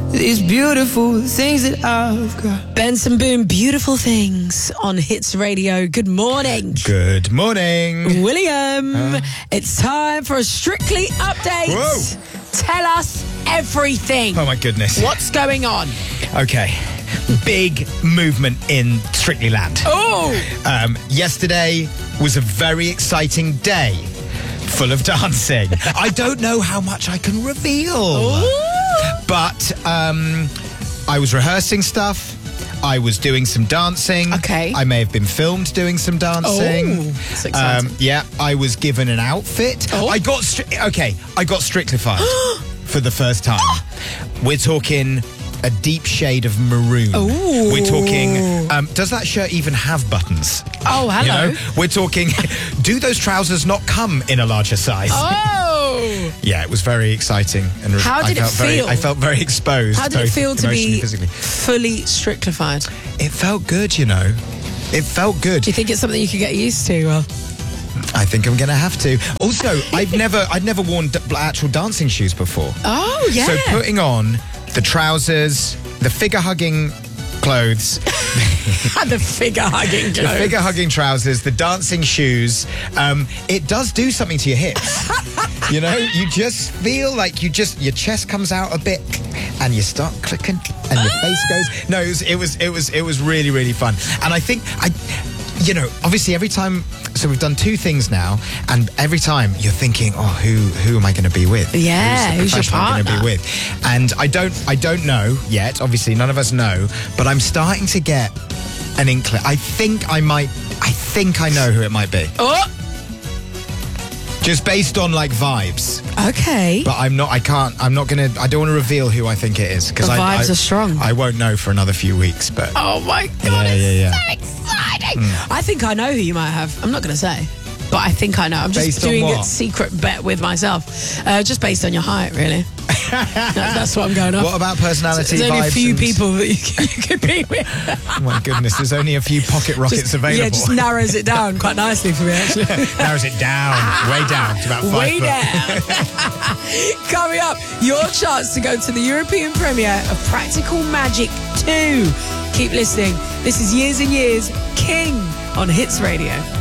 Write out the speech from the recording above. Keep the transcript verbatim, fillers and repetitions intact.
these beautiful things that I've got. Benson Boone, Beautiful Things on Hits Radio. Good morning. Good morning. William, Uh. it's time for a Strictly update. Whoa. Tell us everything. Oh, my goodness. What's going on? Okay. Big movement in Strictly Land. Oh! Um, yesterday was a very exciting day, full of dancing. I don't know how much I can reveal. Ooh. But um, I was rehearsing stuff. I was doing some dancing. Okay. I may have been filmed doing some dancing. Oh, that's exciting. Um, yeah, I was given an outfit. Oh. I got stri- okay. I got Strictlified for the first time. We're talking a deep shade of maroon. Ooh. We're talking. Um, does that shirt even have buttons? Oh, hello. You know? We're talking. Do those trousers not come in a larger size? Oh! Yeah, it was very exciting. And How I did it felt very, feel? I felt very exposed. How did it both feel to emotionally be and physically. fully Strictlified? It felt good, you know. It felt good. Do you think it's something you could get used to? Well, I think I'm going to have to. Also, I've never, I'd never worn d- actual dancing shoes before. oh, yeah. So putting on the trousers, the figure-hugging clothes, the figure hugging the figure-hugging trousers, the dancing shoes, um, it does do something to your hips. You know, you just feel like you just, your chest comes out a bit and you start clicking and your face goes. No, it was, it was, it was, it was really, really fun. And I think, I, you know, obviously every time, so we've done two things now, and every time you're thinking, oh, who who am I going to be with? Yeah, who's your who's the professional I'm going to partner? be with? And I don't, I don't know yet. Obviously, none of us know, but I'm starting to get an inkling. I think I might, I think I know who it might be. Oh, Just based on like vibes. okay. But I'm not, I can't, I'm not going to, I don't want to reveal who I think it is. Because The I, vibes I, are strong. I won't know for another few weeks, but. Oh my God, Yeah, it's yeah, yeah. so exciting. I think I know who you might have. I'm not going to say, but I think I know. I'm just Based on doing a what? secret bet with myself, uh, just based on your height, really. that, that's what I'm going off. What about personality, There's only a vibes few and- people that you, can- you could be with. Oh my goodness, there's only a few pocket rockets Just- available. Yeah, just narrows it down quite nicely for me, actually. Narrows it down, way down to about five Way foot. down. Coming up, your chance to go to the European premiere of Practical Magic two. Keep listening. This is Years and Years King on Hits Radio.